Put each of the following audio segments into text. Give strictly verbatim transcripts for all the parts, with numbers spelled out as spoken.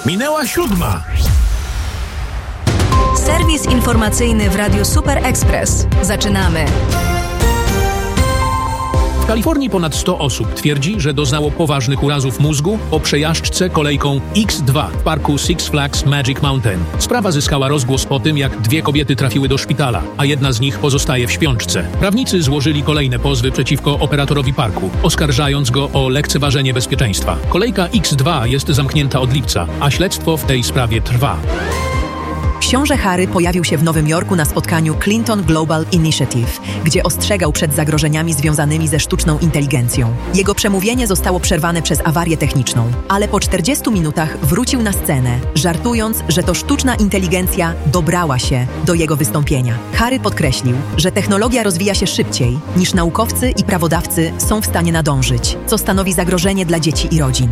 Minęła siódma. Serwis informacyjny w Radiu Super Express. Zaczynamy. W Kalifornii ponad sto osób twierdzi, że doznało poważnych urazów mózgu po przejażdżce kolejką X dwa w parku Six Flags Magic Mountain. Sprawa zyskała rozgłos po tym, jak dwie kobiety trafiły do szpitala, a jedna z nich pozostaje w śpiączce. Prawnicy złożyli kolejne pozwy przeciwko operatorowi parku, oskarżając go o lekceważenie bezpieczeństwa. Kolejka X dwa jest zamknięta od lipca, a śledztwo w tej sprawie trwa. Książę Harry pojawił się w Nowym Jorku na spotkaniu Clinton Global Initiative, gdzie ostrzegał przed zagrożeniami związanymi ze sztuczną inteligencją. Jego przemówienie zostało przerwane przez awarię techniczną, ale po czterdziestu minutach wrócił na scenę, żartując, że to sztuczna inteligencja dobrała się do jego wystąpienia. Harry podkreślił, że technologia rozwija się szybciej, niż naukowcy i prawodawcy są w stanie nadążyć, co stanowi zagrożenie dla dzieci i rodzin.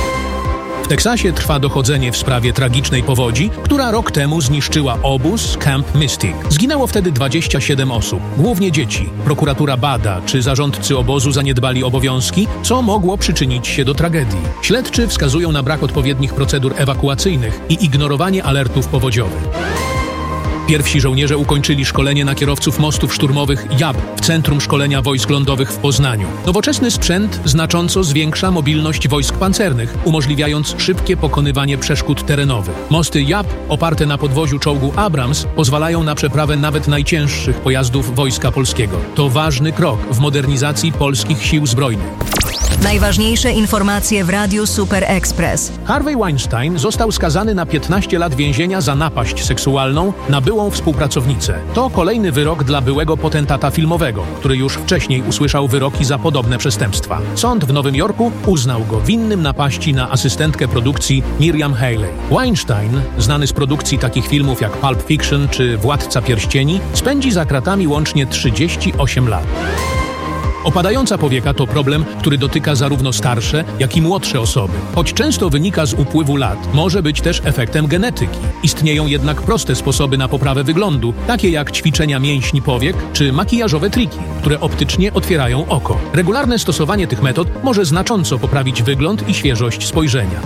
W Teksasie trwa dochodzenie w sprawie tragicznej powodzi, która rok temu zniszczyła obóz Camp Mystic. Zginęło wtedy dwadzieścia siedem osób, głównie dzieci. Prokuratura bada, czy zarządcy obozu zaniedbali obowiązki, co mogło przyczynić się do tragedii. Śledczy wskazują na brak odpowiednich procedur ewakuacyjnych i ignorowanie alertów powodziowych. Pierwsi żołnierze ukończyli szkolenie na kierowców mostów szturmowych J A B w Centrum Szkolenia Wojsk Lądowych w Poznaniu. Nowoczesny sprzęt znacząco zwiększa mobilność wojsk pancernych, umożliwiając szybkie pokonywanie przeszkód terenowych. Mosty J A B oparte na podwoziu czołgu Abrams pozwalają na przeprawę nawet najcięższych pojazdów Wojska Polskiego. To ważny krok w modernizacji polskich sił zbrojnych. Najważniejsze informacje w Radiu Super Express. Harvey Weinstein został skazany na piętnaście lat więzienia za napaść seksualną na byłą współpracownicę. To kolejny wyrok dla byłego potentata filmowego, który już wcześniej usłyszał wyroki za podobne przestępstwa. Sąd w Nowym Jorku uznał go winnym napaści na asystentkę produkcji Miriam Haley. Weinstein, znany z produkcji takich filmów jak Pulp Fiction czy Władca Pierścieni, spędzi za kratami łącznie trzydzieści osiem lat. Opadająca powieka to problem, który dotyka zarówno starsze, jak i młodsze osoby. Choć często wynika z upływu lat, może być też efektem genetyki. Istnieją jednak proste sposoby na poprawę wyglądu, takie jak ćwiczenia mięśni powiek czy makijażowe triki, które optycznie otwierają oko. Regularne stosowanie tych metod może znacząco poprawić wygląd i świeżość spojrzenia.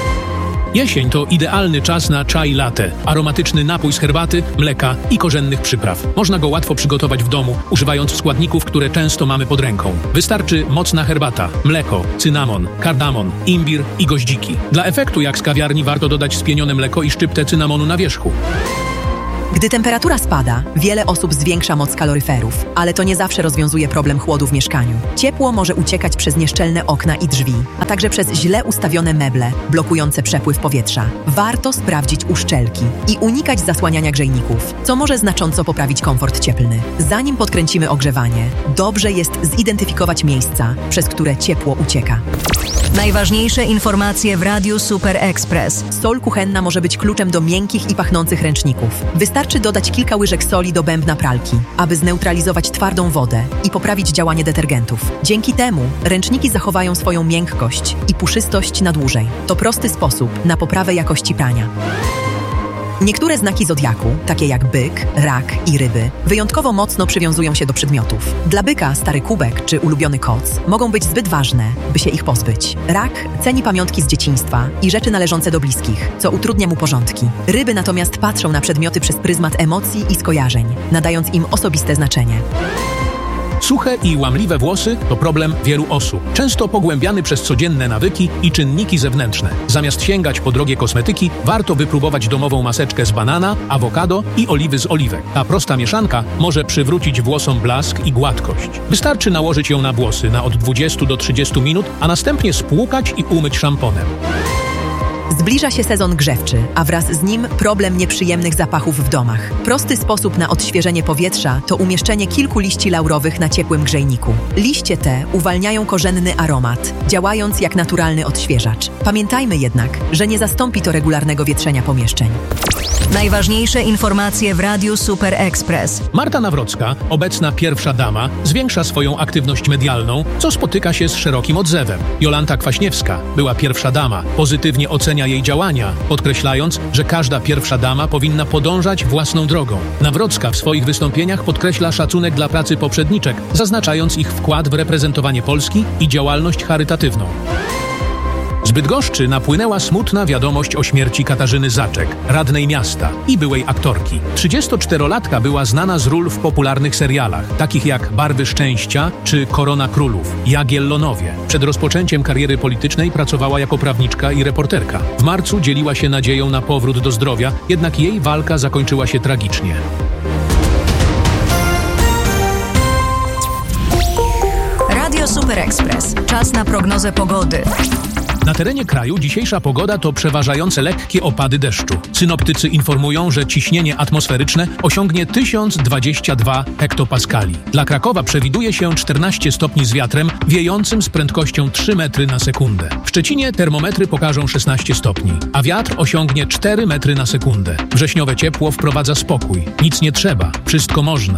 Jesień to idealny czas na chai latte, aromatyczny napój z herbaty, mleka i korzennych przypraw. Można go łatwo przygotować w domu, używając składników, które często mamy pod ręką. Wystarczy mocna herbata, mleko, cynamon, kardamon, imbir i goździki. Dla efektu jak z kawiarni warto dodać spienione mleko i szczyptę cynamonu na wierzchu. Gdy temperatura spada, wiele osób zwiększa moc kaloryferów, ale to nie zawsze rozwiązuje problem chłodu w mieszkaniu. Ciepło może uciekać przez nieszczelne okna i drzwi, a także przez źle ustawione meble, blokujące przepływ powietrza. Warto sprawdzić uszczelki i unikać zasłaniania grzejników, co może znacząco poprawić komfort cieplny. Zanim podkręcimy ogrzewanie, dobrze jest zidentyfikować miejsca, przez które ciepło ucieka. Najważniejsze informacje w Radiu Super Express. Sól kuchenna może być kluczem do miękkich i pachnących ręczników. Wystarczy dodać kilka łyżek soli do bębna pralki, aby zneutralizować twardą wodę i poprawić działanie detergentów. Dzięki temu ręczniki zachowają swoją miękkość i puszystość na dłużej. To prosty sposób na poprawę jakości prania. Niektóre znaki zodiaku, takie jak byk, rak i ryby, wyjątkowo mocno przywiązują się do przedmiotów. Dla byka stary kubek czy ulubiony koc mogą być zbyt ważne, by się ich pozbyć. Rak ceni pamiątki z dzieciństwa i rzeczy należące do bliskich, co utrudnia mu porządki. Ryby natomiast patrzą na przedmioty przez pryzmat emocji i skojarzeń, nadając im osobiste znaczenie. Suche i łamliwe włosy to problem wielu osób, często pogłębiany przez codzienne nawyki i czynniki zewnętrzne. Zamiast sięgać po drogie kosmetyki, warto wypróbować domową maseczkę z banana, awokado i oliwy z oliwek. Ta prosta mieszanka może przywrócić włosom blask i gładkość. Wystarczy nałożyć ją na włosy na od dwudziestu do trzydziestu minut, a następnie spłukać i umyć szamponem. Zbliża się sezon grzewczy, a wraz z nim problem nieprzyjemnych zapachów w domach. Prosty sposób na odświeżenie powietrza to umieszczenie kilku liści laurowych na ciepłym grzejniku. Liście te uwalniają korzenny aromat, działając jak naturalny odświeżacz. Pamiętajmy jednak, że nie zastąpi to regularnego wietrzenia pomieszczeń. Najważniejsze informacje w Radiu Super Express. Marta Nawrocka, obecna pierwsza dama, zwiększa swoją aktywność medialną, co spotyka się z szerokim odzewem. Jolanta Kwaśniewska, była pierwsza dama, pozytywnie ocenia jej działania, podkreślając, że każda pierwsza dama powinna podążać własną drogą. Nawrocka w swoich wystąpieniach podkreśla szacunek dla pracy poprzedniczek, zaznaczając ich wkład w reprezentowanie Polski i działalność charytatywną. Z Bydgoszczy napłynęła smutna wiadomość o śmierci Katarzyny Zaczek, radnej miasta i byłej aktorki. trzydziestoczterolatka była znana z ról w popularnych serialach, takich jak Barwy Szczęścia czy Korona Królów, Jagiellonowie. Przed rozpoczęciem kariery politycznej pracowała jako prawniczka i reporterka. W marcu dzieliła się nadzieją na powrót do zdrowia, jednak jej walka zakończyła się tragicznie. Radio Super Express. Czas na prognozę pogody. Na terenie kraju dzisiejsza pogoda to przeważające lekkie opady deszczu. Synoptycy informują, że ciśnienie atmosferyczne osiągnie tysiąc dwadzieścia dwa hektopaskali. Dla Krakowa przewiduje się czternaście stopni z wiatrem wiejącym z prędkością trzy metry na sekundę. W Szczecinie termometry pokażą szesnaście stopni, a wiatr osiągnie cztery metry na sekundę. Wrześniowe ciepło wprowadza spokój. Nic nie trzeba, wszystko można.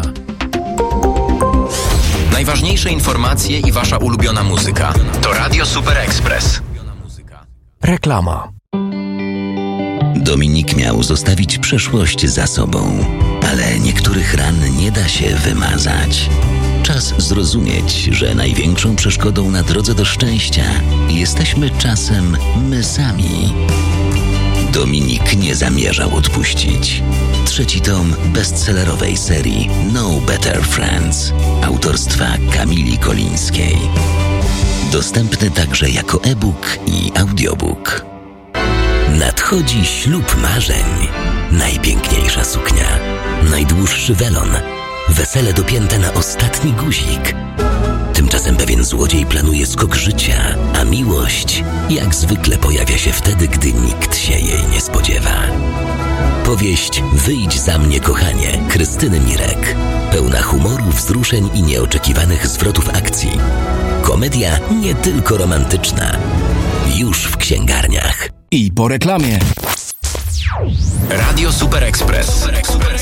Najważniejsze informacje i wasza ulubiona muzyka to Radio Super Express. Reklama. Dominik miał zostawić przeszłość za sobą, ale niektórych ran nie da się wymazać. Czas zrozumieć, że największą przeszkodą na drodze do szczęścia jesteśmy czasem my sami. Dominik nie zamierzał odpuścić. Trzeci tom bestsellerowej serii No Better Friends autorstwa Kamili Kolińskiej. Dostępny także jako e-book i audiobook. Nadchodzi ślub marzeń. Najpiękniejsza suknia, najdłuższy welon, wesele dopięte na ostatni guzik. Tymczasem pewien złodziej planuje skok życia, a miłość jak zwykle pojawia się wtedy, gdy nikt się jej nie spodziewa. Powieść Wyjdź za mnie, kochanie, Krystyny Mirek. Pełna humoru, wzruszeń i nieoczekiwanych zwrotów akcji. Komedia nie tylko romantyczna. Już w księgarniach. I po reklamie. Radio Super Express.